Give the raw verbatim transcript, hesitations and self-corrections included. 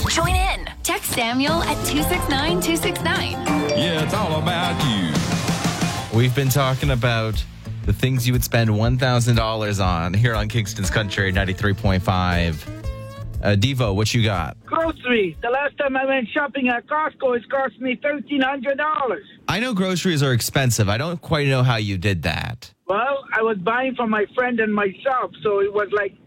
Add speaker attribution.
Speaker 1: Join in. Text Samuel at two six nine two six nine.
Speaker 2: Yeah, it's all about you.
Speaker 3: We've been talking about the things you would spend one thousand dollars on here on Kingston's Country ninety-three point five. Uh, Devo, what you got?
Speaker 4: Groceries. The last time I went shopping at Costco, it cost me thirteen hundred dollars.
Speaker 3: I know groceries are expensive. I don't quite know how you did that.
Speaker 4: Well, I was buying for my friend and myself, so it was like